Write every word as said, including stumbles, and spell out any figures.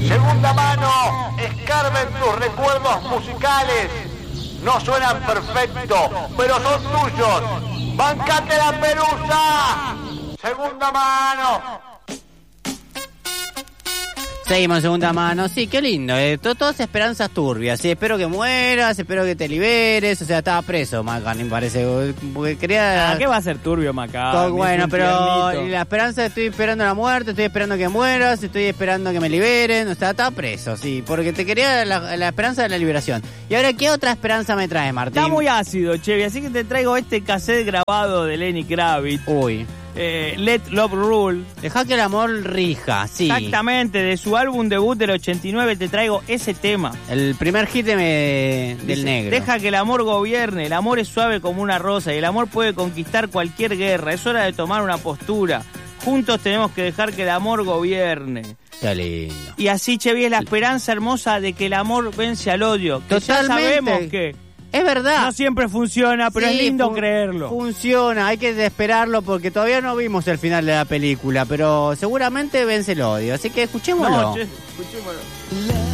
Segunda mano, escarben tus recuerdos musicales. No suenan perfectos, pero son tuyos. ¡Bancate la pelusa! Segunda mano. Seguimos en segunda mano, sí, qué lindo, eh. todas esperanzas turbias, sí, espero que mueras, espero que te liberes, o sea, estaba preso McCartney, parece, porque quería... ¿A qué va a ser turbio McCartney? Bueno, pero la esperanza, estoy esperando la muerte, estoy esperando que mueras, estoy esperando que me liberen, o sea, estaba preso, sí, porque te quería la, la esperanza de la liberación. Y ahora, ¿qué otra esperanza me traes, Martín? Está muy ácido, Chevy, así que te traigo este cassette grabado de Lenny Kravitz. Uy. Eh, Let Love Rule. Deja que el amor rija, sí. Exactamente, de su álbum debut del ochenta y nueve te traigo ese tema. El primer hit de me... del Dice, negro. Deja que el amor gobierne, el amor es suave como una rosa y el amor puede conquistar cualquier guerra. Es hora de tomar una postura. Juntos tenemos que dejar que el amor gobierne. Qué lindo. Y así, Chevy, es la esperanza hermosa de que el amor vence al odio. Que Totalmente. ya sabemos que... Es verdad. No siempre funciona, pero sí, es lindo fun- creerlo. Funciona, hay que esperarlo porque todavía no vimos el final de la película, pero seguramente vence el odio, así que escuchémoslo. No, che, escuchémoslo.